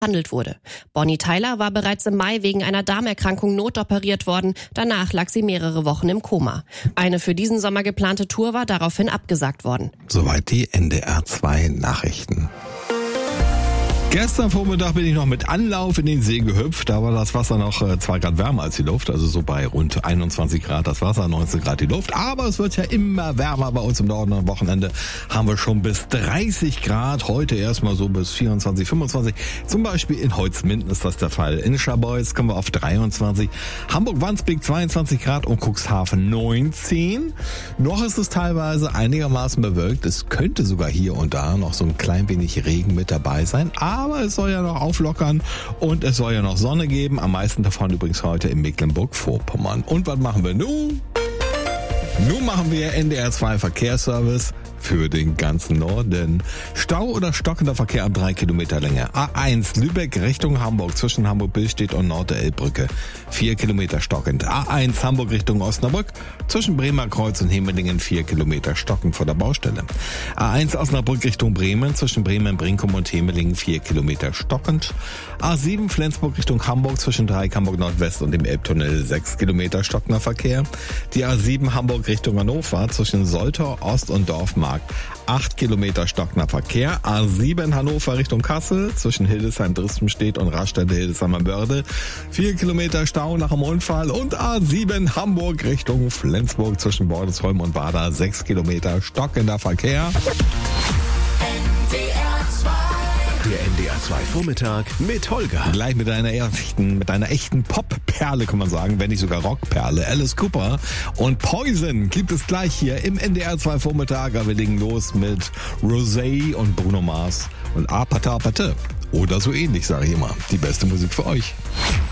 behandelt wurde. Bonnie Tyler war bereits im Mai wegen einer Darmerkrankung notoperiert worden. Danach lag sie mehrere Wochen im Koma. Eine für diesen Sommer geplante Tour war daraufhin abgesagt worden. Soweit die NDR 2 Nachrichten. Gestern Vormittag bin ich noch mit Anlauf in den See gehüpft. Da war das Wasser noch 2 Grad wärmer als die Luft. Also so bei rund 21 Grad das Wasser, 19 Grad die Luft. Aber es wird ja immer wärmer bei uns im Norden. Am Wochenende haben wir schon bis 30 Grad. Heute erstmal so bis 24, 25. Zum Beispiel in Holzminden ist das der Fall. In Scharbeutz kommen wir auf 23. Hamburg-Wandsbek 22 Grad und Cuxhaven 19. Noch ist es teilweise einigermaßen bewölkt. Es könnte sogar hier und da noch so ein klein wenig Regen mit dabei sein. Aber es soll ja noch auflockern und es soll ja noch Sonne geben. Am meisten davon übrigens heute in Mecklenburg-Vorpommern. Und was machen wir nun? Nun machen wir NDR 2 Verkehrsservice für den ganzen Norden. Stau oder stockender Verkehr ab 3 Kilometer Länge. A1 Lübeck Richtung Hamburg zwischen Hamburg-Billstedt und Nord-der-Elbbrücke. 4 Kilometer stockend. A1 Hamburg Richtung Osnabrück zwischen Bremer Kreuz und Hemelingen 4 Kilometer stockend vor der Baustelle. A1 Osnabrück Richtung Bremen zwischen Bremen, Brinkum und Hemelingen 4 Kilometer stockend. A7 Flensburg Richtung Hamburg zwischen Dreieck Hamburg Nordwest und dem Elbtunnel 6 Kilometer stockender Verkehr. Die A7 Hamburg Richtung Hannover zwischen Soltau Ost und Dorfmarkt 8 Kilometer stockender Verkehr. A7 Hannover Richtung Kassel zwischen Hildesheim-Dristenstedt und Raststätte-Hildesheimer Börde 4 Kilometer Stau nach dem Unfall. Und A7 Hamburg Richtung Flensburg zwischen Bordesholm und Bader 6 Kilometer stockender Verkehr. Der NDR 2 Vormittag mit Holger. Gleich mit einer echten Pop-Perle, kann man sagen, wenn nicht sogar Rockperle. Alice Cooper und Poison gibt es gleich hier im NDR 2 Vormittag. Aber wir legen los mit Rosé und Bruno Mars und A Pata Pate. Oder so ähnlich, sage ich immer. Die beste Musik für euch.